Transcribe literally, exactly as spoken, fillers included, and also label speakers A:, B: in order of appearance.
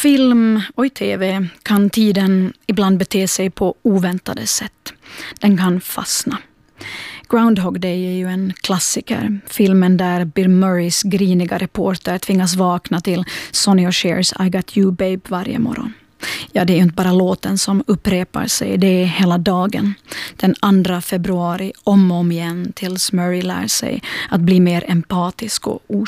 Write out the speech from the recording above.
A: film och i tv kan tiden ibland bete sig på oväntade sätt. Den kan fastna. Groundhog Day är ju en klassiker. Filmen där Bill Murrays griniga reporter tvingas vakna till Sonny och Chers I Got You Babe varje morgon. Ja, det är ju inte bara låten som upprepar sig, det är hela dagen. Den andra februari om och om igen tills Murray lär sig att bli mer empatisk och